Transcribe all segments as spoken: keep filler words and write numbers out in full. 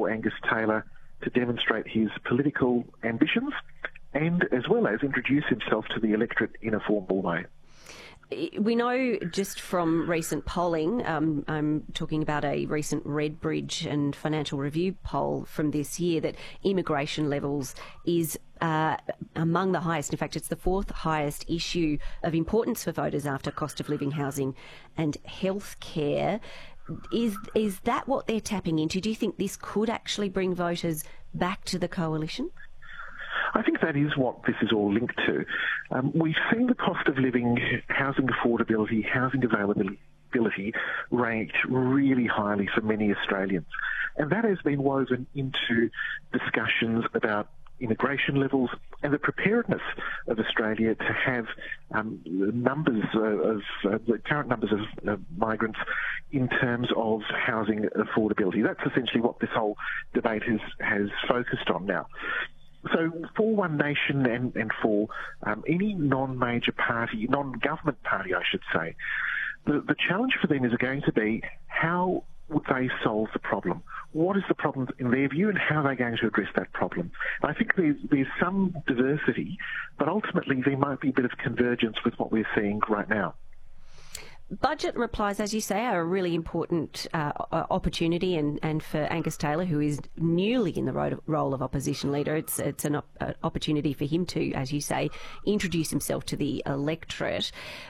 for Angus Taylor to demonstrate his political ambitions and as well as introduce himself to the electorate in a formal way. We know just from recent polling, um, I'm talking about a recent Redbridge and Financial Review poll from this year, that immigration levels is uh, among the highest. In fact, it's the fourth highest issue of importance for voters after cost of living, housing and healthcare. Is, is that what they're tapping into? Do you think this could actually bring voters back to the coalition? I think that is what this is all linked to. Um, we've seen the cost of living, housing affordability, housing availability ranked really highly for many Australians. And that has been woven into discussions about immigration levels and the preparedness of Australia to have um, numbers of, uh, the current numbers of uh, migrants in terms of housing affordability. That's essentially what this whole debate has, has focused on now. So for One Nation and, and for um, any non-major party, non-government party, I should say, the, the challenge for them is going to be how would they solve the problem? What is the problem in their view and how are they going to address that problem? And I think there's, there's some diversity, but ultimately there might be a bit of convergence with what we're seeing right now. Budget replies, as you say, are a really important uh, opportunity, and, and for Angus Taylor, who is newly in the role of opposition leader, it's it's an op- opportunity for him to, as you say, introduce himself to the electorate.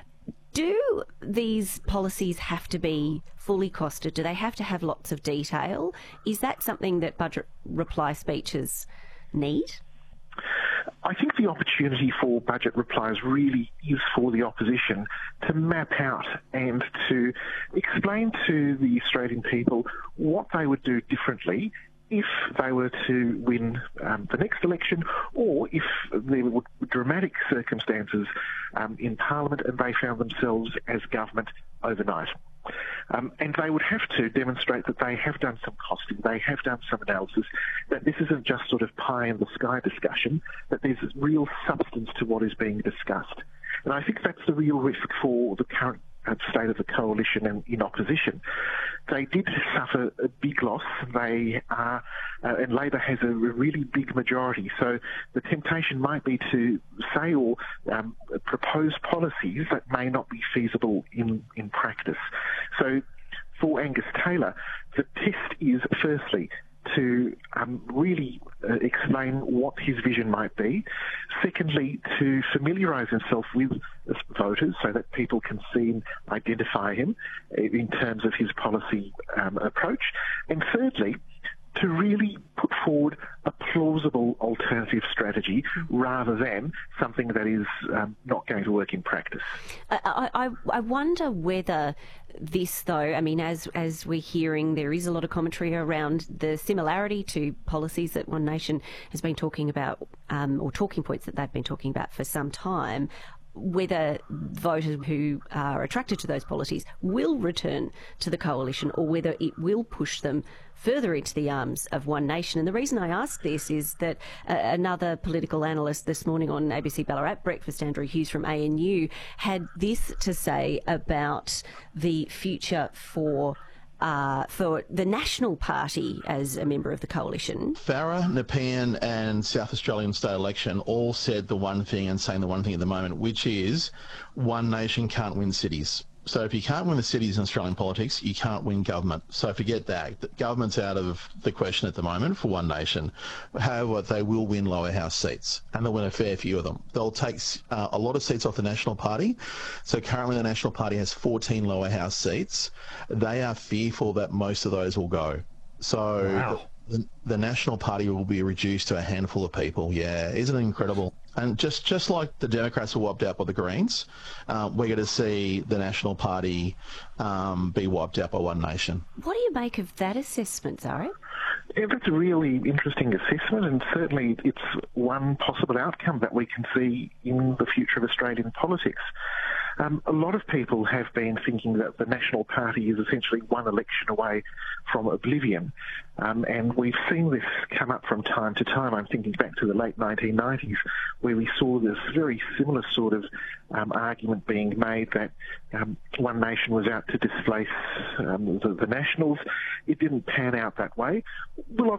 Do these policies have to be fully costed? Do they have to have lots of detail? Is that something that budget reply speeches need? I think the opportunity for budget replies really is for the opposition to map out and to explain to the Australian people what they would do differently if they were to win um, the next election, or if there were dramatic circumstances um, in Parliament and they found themselves as government overnight. Um, and they would have to demonstrate that they have done some costing, they have done some analysis, that this isn't just sort of pie-in-the-sky discussion, that there's real substance to what is being discussed. And I think that's the real risk for the current uh, state of the coalition and in opposition. They did suffer a big loss. They are, uh, and Labor has a really big majority. So the temptation might be to say or um, propose policies that may not be feasible in, in practice. So for Angus Taylor, the test is firstly to um, really uh, explain what his vision might be. Secondly, to familiarise himself with voters so that people can see and identify him in terms of his policy um, approach. And thirdly, to really put forward a plausible alternative strategy rather than something that is um, not going to work in practice. I, I, I wonder whether this, though, I mean, as as we're hearing, there is a lot of commentary around the similarity to policies that One Nation has been talking about, um, or talking points that they've been talking about for some time, whether voters who are attracted to those policies will return to the coalition or whether it will push them further into the arms of One Nation. And the reason I ask this is that uh, another political analyst this morning on A B C Ballarat Breakfast, Andrew Hughes from A N U, had this to say about the future for Uh, for the National Party as a member of the coalition. Farah, Nepean and South Australian state election all said the one thing and saying the one thing at the moment, which is One Nation can't win cities. So if you can't win the cities in Australian politics, you can't win government. So forget that. The government's out of the question at the moment for One Nation. However, they will win lower house seats, and they'll win a fair few of them. They'll take uh, a lot of seats off the National Party. So currently the National Party has fourteen lower house seats. They are fearful that most of those will go. So wow. the, the National Party will be reduced to a handful of people. Yeah, isn't it incredible? And just, just like the Democrats were wiped out by the Greens, uh, we're going to see the National Party um, be wiped out by One Nation. What do you make of that assessment, Zari? Yeah, that's a really interesting assessment, and certainly it's one possible outcome that we can see in the future of Australian politics. Um, a lot of people have been thinking that the National Party is essentially one election away from oblivion, um, and we've seen this come up from time to time. I'm thinking back to the late nineteen nineties, where we saw this very similar sort of um, argument being made that um, One Nation was out to displace um, the, the Nationals. It didn't pan out that way. We'll